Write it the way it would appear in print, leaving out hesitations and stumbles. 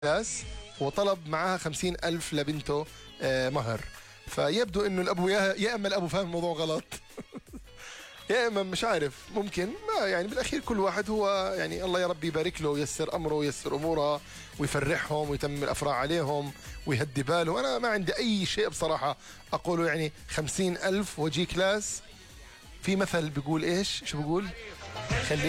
كلاس وطلب معاها 50,000 لبنته مهر. فيبدو انه الابو يا اما الابو فاهم الموضوع غلط يا اما مش عارف، ممكن ما يعني بالاخير كل واحد هو يعني الله يا ربي يبارك له وييسر امره وييسر اموره ويفرحهم ويتم الافراح عليهم ويهدي باله. انا ما عندي اي شيء بصراحه اقوله، يعني 50,000 وجي كلاس. في مثل بيقول ايش، شو بيقول؟ خلي